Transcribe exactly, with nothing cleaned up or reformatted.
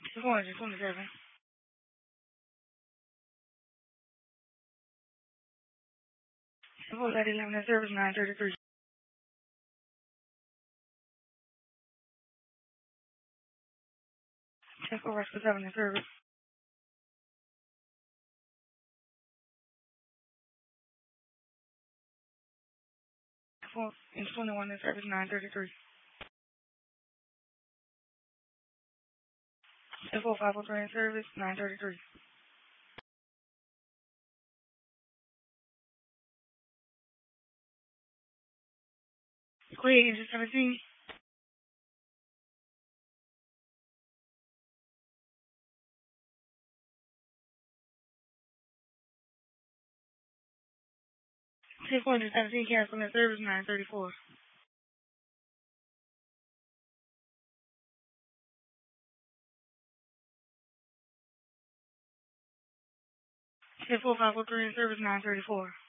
two hundred twenty-seven. ten four got eleven in service, nine thirty-three. ten four Roscoe seven in service. four and twenty-one in service, nine thirty-three. ten four five oh three in service, nine thirty-three. Quay engine seventeen. ten four engine seventeen cancel in service, nine thirty-four. ten four five oh three in service, nine thirty-four.